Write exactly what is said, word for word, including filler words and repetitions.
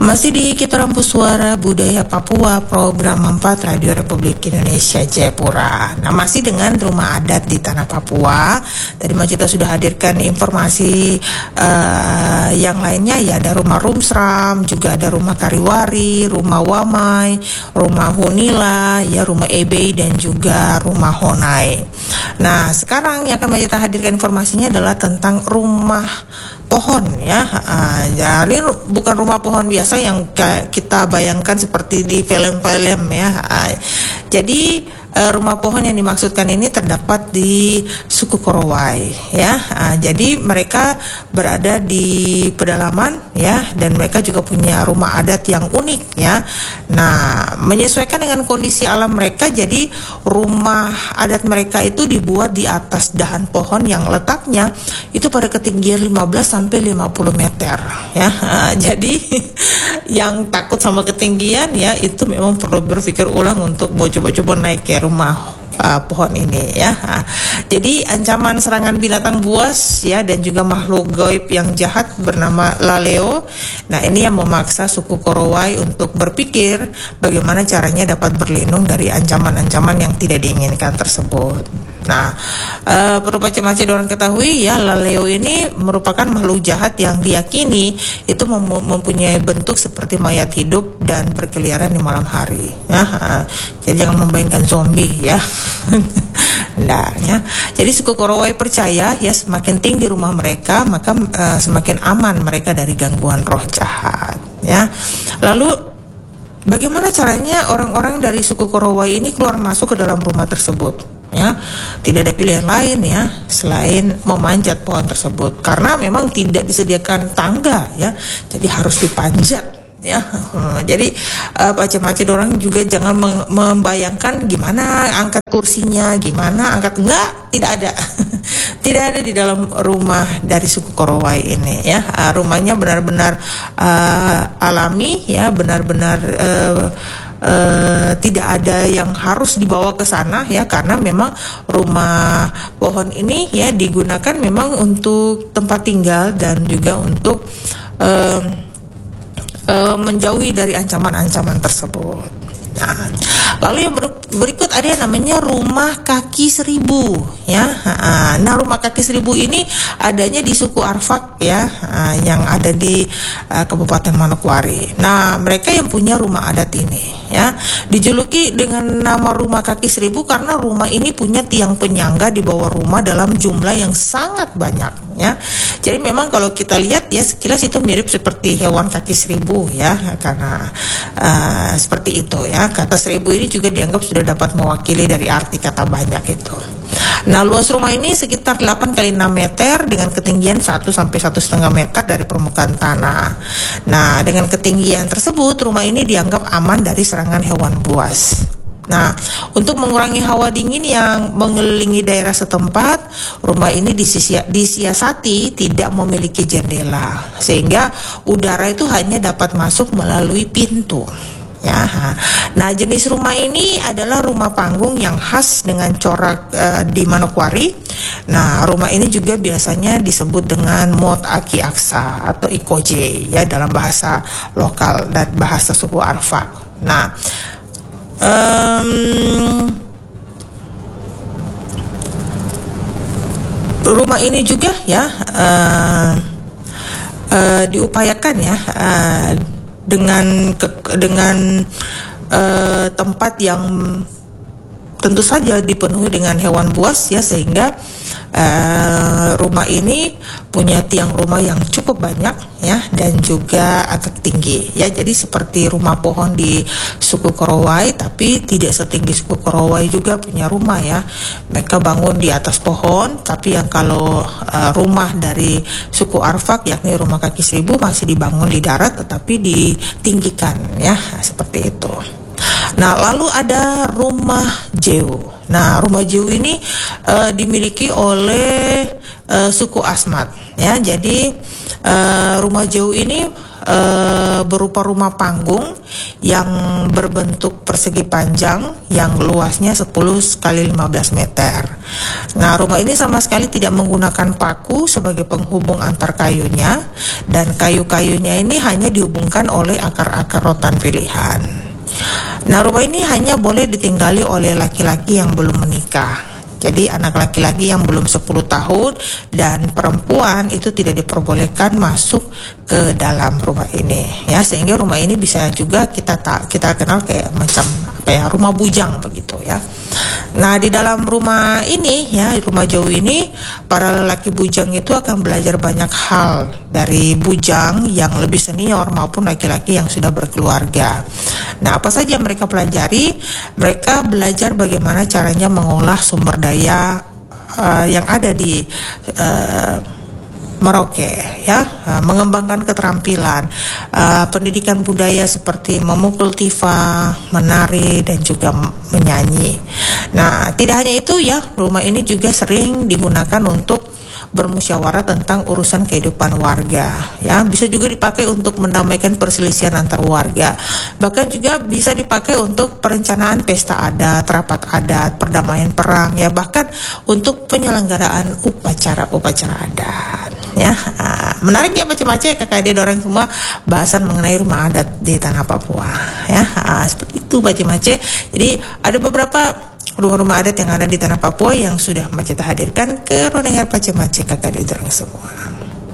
Masih di Kita Rampu Suara Budaya Papua, program empat Radio Republik Indonesia Jayapura. Nah, masih dengan rumah adat di tanah Papua. Tadi Mas Cita sudah hadirkan informasi uh, yang lainnya, ya ada rumah Rumsram, juga ada rumah Kariwari, rumah Wamai, rumah Hunila, ya rumah Ebei dan juga rumah Honai. Nah, sekarang yang akan Mas Cita hadirkan informasinya adalah tentang rumah pohon, ya. Uh, jadi bukan rumah pohon biasa yang kita bayangkan seperti di film-film, ya. Uh, jadi uh, rumah pohon yang dimaksudkan ini terdapat di suku Korowai, ya. Uh, jadi mereka berada di pedalaman, ya, dan mereka juga punya rumah adat yang unik, ya. Nah, menyesuaikan dengan kondisi alam mereka, jadi rumah adat mereka itu dibuat di atas dahan pohon yang letaknya itu pada ketinggian lima belas sampai lima puluh meter, ya. Uh, jadi yang takut sama ketinggian, ya, itu memang perlu berpikir ulang untuk mau coba-coba naik ke rumah uh, pohon ini, ya. Uh, jadi ancaman serangan binatang buas, ya, dan juga makhluk gaib yang jahat bernama Laleo. Nah, ini yang memaksa suku Korowai untuk berpikir bagaimana caranya dapat berlindung dari ancaman-ancaman yang tidak diinginkan tersebut. Nah, uh, perlu baca-baca orang ketahui, ya, Laleo ini merupakan makhluk jahat yang diyakini itu mem- mempunyai bentuk seperti mayat hidup dan berkeliaran di malam hari, ya. Uh, jadi jangan membayangkan zombie, ya. Nah, ya. Jadi suku Korowai percaya, ya, semakin tinggi rumah mereka maka uh, semakin aman mereka dari gangguan roh jahat, ya. Lalu bagaimana caranya orang-orang dari suku Korowai ini keluar masuk ke dalam rumah tersebut? Ya, tidak ada pilihan lain, ya, selain memanjat pohon tersebut, karena memang tidak disediakan tangga, ya, jadi harus dipanjat, ya. Hmm, jadi uh, macam-macam orang juga jangan mem- membayangkan gimana angkat kursinya, gimana angkat, enggak, tidak ada. Tidak ada di dalam rumah dari suku Korowai ini, ya. Uh, rumahnya benar-benar uh, alami, ya, benar-benar uh, Uh, tidak ada yang harus dibawa ke sana, ya, karena memang rumah pohon ini, ya, digunakan memang untuk tempat tinggal dan juga untuk uh, uh, menjauhi dari ancaman-ancaman tersebut. Nah, lalu yang ber- berikut ada yang namanya rumah kaki seribu, ya. Nah, rumah kaki seribu ini adanya di suku Arfak, ya, yang ada di uh, Kabupaten Manokwari. Nah, mereka yang punya rumah adat ini, ya, dijuluki dengan nama rumah kaki seribu karena rumah ini punya tiang penyangga di bawah rumah dalam jumlah yang sangat banyak, ya. Jadi memang kalau kita lihat, ya, sekilas itu mirip seperti hewan kaki seribu, ya, karena uh, seperti itu, ya. Kata seribu ini juga dianggap sudah dapat mewakili dari arti kata banyak itu. Nah, luas rumah ini sekitar delapan kali enam meter dengan ketinggian satu sampai satu koma lima meter dari permukaan tanah. Nah, dengan ketinggian tersebut rumah ini dianggap aman dari serangan hewan buas. Nah, untuk mengurangi hawa dingin yang mengelilingi daerah setempat, rumah ini disisia- disiasati tidak memiliki jendela, sehingga udara itu hanya dapat masuk melalui pintu. Ya, nah jenis rumah ini adalah rumah panggung yang khas dengan corak uh, di Manokwari. Nah, rumah ini juga biasanya disebut dengan Mot Aki Aksa atau Ikoje, ya, dalam bahasa lokal dan bahasa suku Arfak. Nah, um, rumah ini juga, ya, uh, uh, diupayakan, ya, uh, dengan ke, dengan uh, tempat yang tentu saja dipenuhi dengan hewan buas, ya, sehingga uh, rumah ini punya tiang rumah yang cukup banyak, ya, dan juga agak tinggi, ya. Jadi seperti rumah pohon di suku Korowai, tapi tidak setinggi suku Korowai juga punya rumah, ya. Mereka bangun di atas pohon, tapi yang kalau uh, rumah dari suku Arfak, yakni rumah kaki seribu, masih dibangun di darat tetapi ditinggikan, ya, seperti itu. Nah, lalu ada rumah Jeu. Nah, rumah Jeu ini uh, dimiliki oleh uh, suku Asmat, ya. Jadi uh, rumah Jeu ini uh, berupa rumah panggung yang berbentuk persegi panjang yang luasnya sepuluh kali lima belas meter. Nah, rumah ini sama sekali tidak menggunakan paku sebagai penghubung antar kayunya, dan kayu-kayunya ini hanya dihubungkan oleh akar-akar rotan pilihan. Nah, rumah ini hanya boleh ditinggali oleh laki-laki yang belum menikah. Jadi anak laki-laki yang belum sepuluh tahun dan perempuan itu tidak diperbolehkan masuk ke dalam rumah ini, ya, sehingga rumah ini bisa juga kita tak kita kenal kayak macam kayak rumah bujang begitu, ya. Nah, di dalam rumah ini, ya, rumah jauh ini, para lelaki bujang itu akan belajar banyak hal dari bujang yang lebih senior maupun laki-laki yang sudah berkeluarga. Nah, apa saja mereka pelajari? Mereka belajar bagaimana caranya mengolah sumber daya uh, yang ada di uh, Merauke, ya, uh, mengembangkan keterampilan, uh, pendidikan budaya seperti memukul tifa, menari, dan juga menyanyi. Nah, tidak hanya itu, ya, rumah ini juga sering digunakan untuk bermusyawarah tentang urusan kehidupan warga, ya, bisa juga dipakai untuk mendamaikan perselisihan antar warga, bahkan juga bisa dipakai untuk perencanaan pesta adat, rapat adat, perdamaian perang, ya, bahkan untuk penyelenggaraan upacara-upacara adat, ya. Menarik ya macam-macam kakak adik orang semua bahasan mengenai rumah adat di tanah Papua, ya. Seperti itu macam-macam. Jadi ada beberapa rumah-rumah adat yang ada di tanah Papua yang sudah Maceta hadirkan ke Rondengar Pace Mace kakak di terang semua.